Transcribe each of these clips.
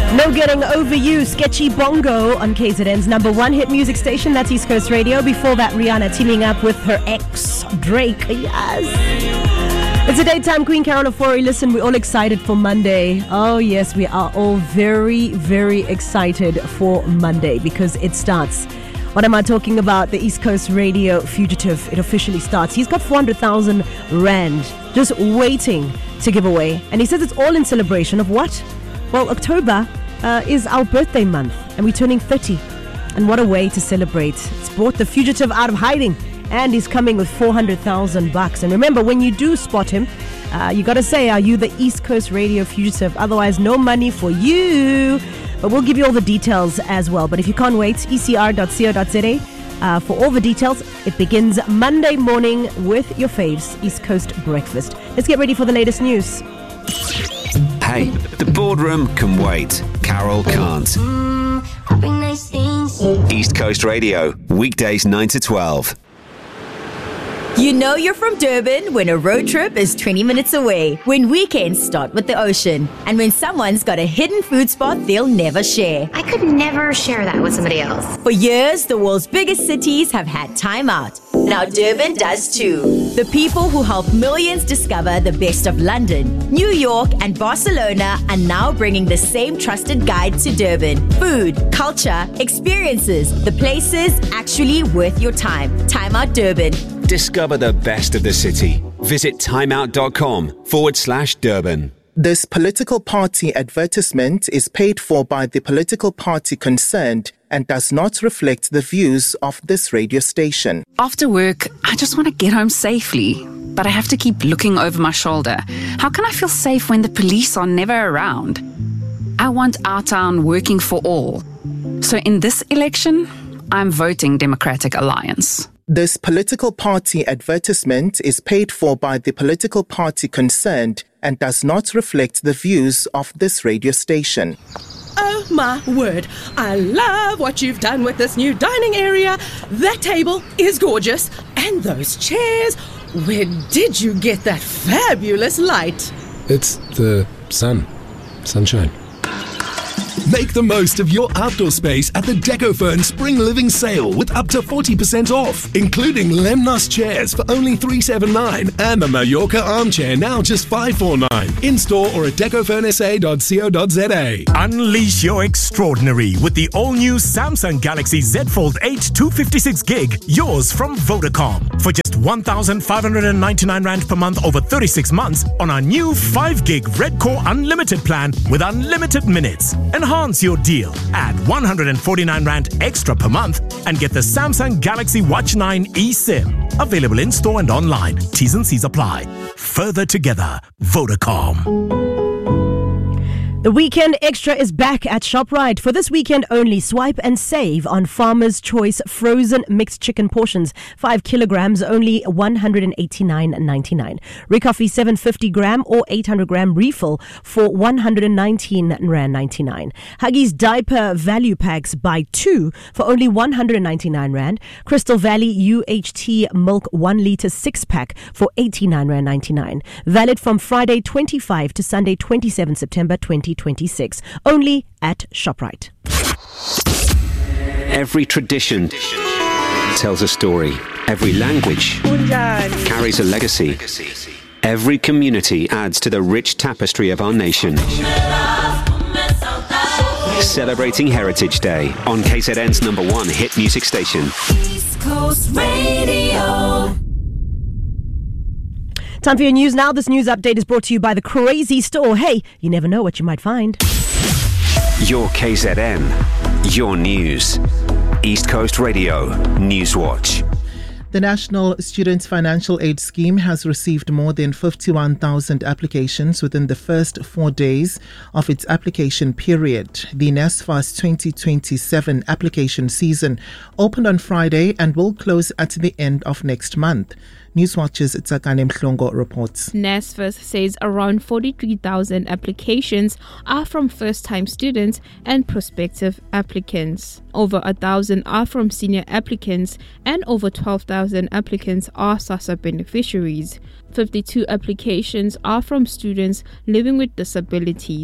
No Getting Over You, Sketchy Bongo on KZN's number one hit music station, that's East Coast Radio. Before that, Rihanna teaming up with her ex, Drake. Yes. It's a daytime Queen Carol Ofori. Listen, we're all excited for Monday. Oh, yes, we are all very, very excited for Monday because it starts. What am I talking about? The East Coast Radio Fugitive. It officially starts. He's got 400,000 Rand just waiting to give away. And he says it's all in celebration of what? Well, October is our birthday month and we're turning 30. And what a way to celebrate. It's brought the fugitive out of hiding and he's coming with 400,000 bucks. And remember, when you do spot him, you got to say, are you the East Coast Radio Fugitive? Otherwise, no money for you. But we'll give you all the details as well. But if you can't wait, ecr.co.za for all the details. It begins Monday morning with your faves, East Coast Breakfast. Let's get ready for the latest news. Hey, the boardroom can wait. Carol can't. East Coast Radio, weekdays 9 to 12. You know you're from Durban when a road trip is 20 minutes away, when weekends start with the ocean, and when someone's got a hidden food spot they'll never share. I could never share that with somebody else. For years, the world's biggest cities have had time out. Now Durban does too. The people who help millions discover the best of London, New York, and Barcelona are now bringing the same trusted guide to Durban. Food, culture, experiences, the places actually worth your time. Time Out Durban. Discover the best of the city. Visit timeout.com/Durban. This political party advertisement is paid for by the political party concerned and does not reflect the views of this radio station. After work, I just want to get home safely, but I have to keep looking over my shoulder. How can I feel safe when the police are never around? I want our town working for all. So in this election, I'm voting Democratic Alliance. This political party advertisement is paid for by the political party concerned and does not reflect the views of this radio station. Oh my word, I love what you've done with this new dining area. That table is gorgeous. And those chairs, where did you get that fabulous light? It's the sunshine. Make the most of your outdoor space at the Decofern Spring Living Sale with up to 40% off, including Lemnos chairs for only $379 and the Mallorca armchair now just $549. In-store or at decofernsa.co.za. Unleash your extraordinary with the all-new Samsung Galaxy Z Fold 8 256GB, yours from Vodacom. For just 1,599 Rand per month over 36 months on our new 5GB Red Core Unlimited plan with unlimited minutes. Enhance your deal. Add 149 Rand extra per month and get the Samsung Galaxy Watch 9 eSIM. Available in-store and online. T's and C's apply. Further together, Vodacom. The Weekend Extra is back at ShopRite. For this weekend only, swipe and save on Farmer's Choice frozen mixed chicken portions. 5 kilograms, only $189.99. Ricoffee 750 gram or 800 gram refill for $119.99. Huggies diaper value packs buy 2 for only $199. Crystal Valley UHT milk 1 liter 6-pack for $89.99. Valid from Friday 25 to Sunday 27 September 2026. Only at ShopRite. Every tradition tells a story. Every language carries a legacy. Every community adds to the rich tapestry of our nation. Celebrating Heritage Day on KZN's number one hit music station. East Coast Radio. Time for your news now. This news update is brought to you by the Crazy Store. Hey, you never know what you might find. Your KZN, your news. East Coast Radio, Newswatch. The National Student Financial Aid Scheme has received more than 51,000 applications within the first 4 days of its application period. The NSFAS 2027 application season opened on Friday and will close at the end of next month. Newswatch's Tsakane Mhlongo reports. NSFAS says around 43,000 applications are from first-time students and prospective applicants. Over 1,000 are from senior applicants and over 12,000 applicants are SASSA beneficiaries. 52 applications are from students living with disabilities.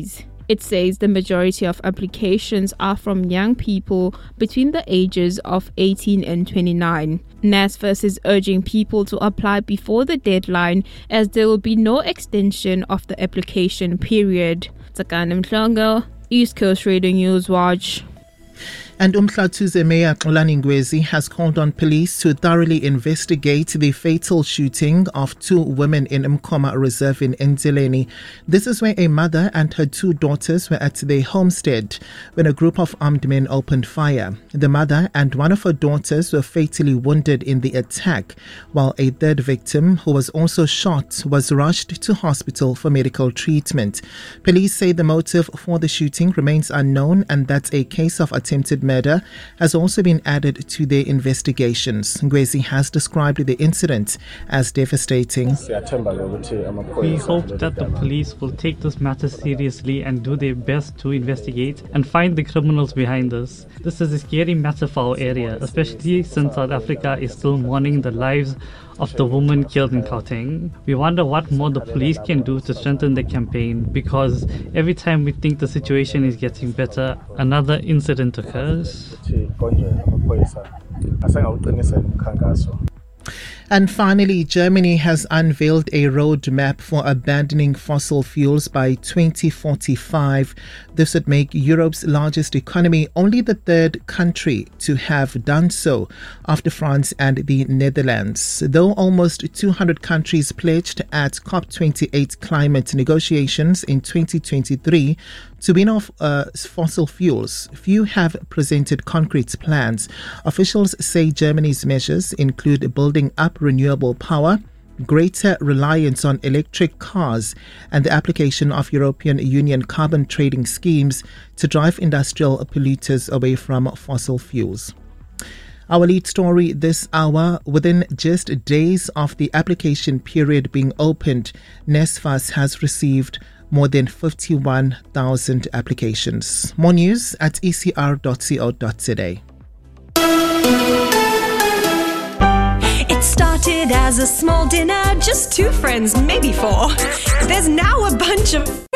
It says the majority of applications are from young people between the ages of 18 and 29. NSFAS is urging people to apply before the deadline as there will be no extension of the application period. Tsakani Mhlongo, East Coast Radio News Watch. And Umhlatuze Mayor Xolani Ngwezi has called on police to thoroughly investigate the fatal shooting of 2 women in Mkhoma Reserve in Nzileni. This is where a mother and her 2 daughters were at their homestead when a group of armed men opened fire. The mother and one of her daughters were fatally wounded in the attack, while a third victim, who was also shot, was rushed to hospital for medical treatment. Police say the motive for the shooting remains unknown and that a case of attempted murder has also been added to their investigations. Ngwezi has described the incident as devastating. We hope that the police will take this matter seriously and do their best to investigate and find the criminals behind this. This is a scary matter for our area, especially since South Africa is still mourning the lives of the woman killed in Gauteng. We wonder what more the police can do to strengthen the campaign, because every time we think the situation is getting better, another incident occurs. And finally, Germany has unveiled a roadmap for abandoning fossil fuels by 2045. This would make Europe's largest economy only the 3rd country to have done so, after France and the Netherlands. Though almost 200 countries pledged at COP28 climate negotiations in 2023 to wean off fossil fuels, few have presented concrete plans. Officials say Germany's measures include building up renewable power, greater reliance on electric cars, and the application of European Union carbon trading schemes to drive industrial polluters away from fossil fuels. Our lead story this hour: within just days of the application period being opened, NSFAS has received more than 51,000 applications. More news at ecr.co.za. It started as a small dinner, just 2 friends, maybe 4. There's now a bunch of